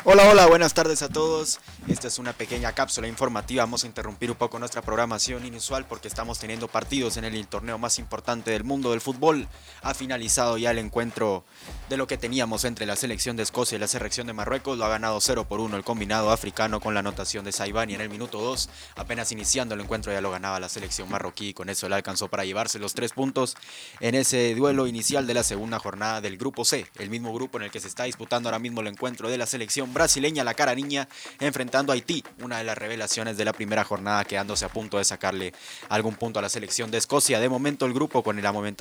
Hola, hola, buenas tardes a todos. Esta es una pequeña cápsula informativa. Vamos a interrumpir un poco nuestra programación inusual porque estamos teniendo partidos en el torneo más importante del mundo del fútbol. Ha finalizado ya el encuentro de lo que teníamos entre la selección de Escocia y la selección de Marruecos. Lo ha ganado 0-1 el combinado africano con la anotación de Saibani en el minuto 2. Apenas iniciando el encuentro ya lo ganaba la selección marroquí y con eso le alcanzó para llevarse los 3 puntos en ese duelo inicial de la segunda jornada del grupo C, el mismo grupo en el que se está disputando ahora mismo el encuentro de la selección brasileña, la cara niña, enfrentando a Haití, una de las revelaciones de la primera jornada, quedándose a punto de sacarle algún punto a la selección de Escocia. De momento el grupo con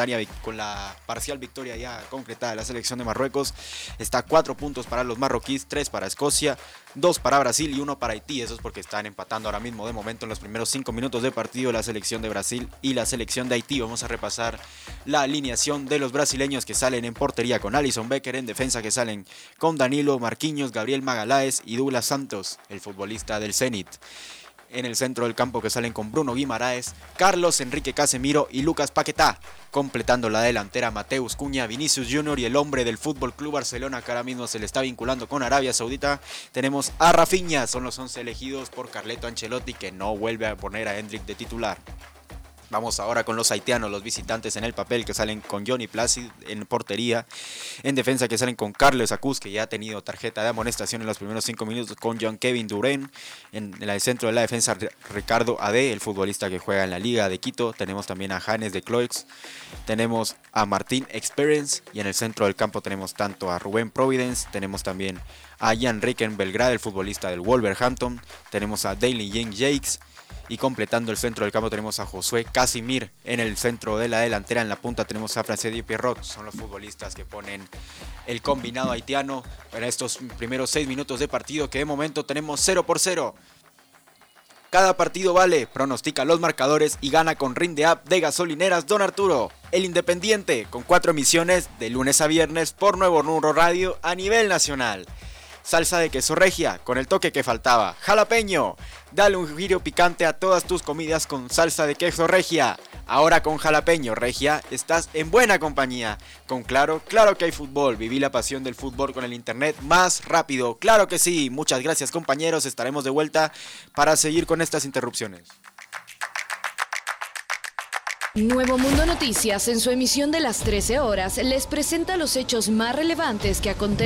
la parcial victoria ya concretada de la selección de Marruecos está 4 puntos para los marroquíes, 3 para Escocia, 2 para Brasil y 1 para Haití. Eso es porque están empatando ahora mismo de momento en los primeros 5 minutos de partido la selección de Brasil y la selección de Haití. Vamos a repasar la alineación de los brasileños que salen en portería con Alisson Becker, en defensa que salen con Danilo, Marquinhos, Gabriel Magaláes y Douglas Santos, el futbolista del Zenit. En el centro del campo que salen con Bruno Guimaraes, Carlos Enrique Casemiro y Lucas Paquetá. Completando la delantera Mateus Cunha, Vinicius Junior y el hombre del FC Barcelona que ahora mismo se le está vinculando con Arabia Saudita. Tenemos a Rafinha, son los 11 elegidos por Carleto Ancelotti, que no vuelve a poner a Endrick de titular. Vamos ahora con los haitianos, los visitantes en el papel, que salen con Johnny Placid en portería. En defensa que salen con Carlos Acus, que ya ha tenido tarjeta de amonestación en los primeros 5 minutos, con John Kevin Durén. En el centro de la defensa, Ricardo Ade, el futbolista que juega en la Liga de Quito. Tenemos también a Janes de Cloix. Tenemos a Martín Experience. Y en el centro del campo tenemos tanto a Rubén Providence. Tenemos también a Jan Ricken Belgrade, el futbolista del Wolverhampton. Tenemos a Daily James Jakes. Y completando el centro del campo tenemos a Josué Casimir. En el centro de la delantera, en la punta, tenemos a Francedi Pierrot. Son los futbolistas que ponen el combinado haitiano para estos primeros 6 minutos de partido, que de momento tenemos 0-0. Cada partido vale, pronostica los marcadores y gana con Rinde App de Gasolineras Don Arturo. El Independiente, con 4 emisiones de lunes a viernes por Nuevo Nuro Radio a nivel nacional. Salsa de queso regia, con el toque que faltaba. Jalapeño, dale un giro picante a todas tus comidas con salsa de queso regia. Ahora con jalapeño regia estás en buena compañía. Con Claro que hay fútbol. Viví la pasión del fútbol con el internet más rápido. Claro que sí. Muchas gracias, compañeros. Estaremos de vuelta para seguir con estas interrupciones. Nuevo Mundo Noticias, en su emisión de las 13 horas, les presenta los hechos más relevantes que acontecen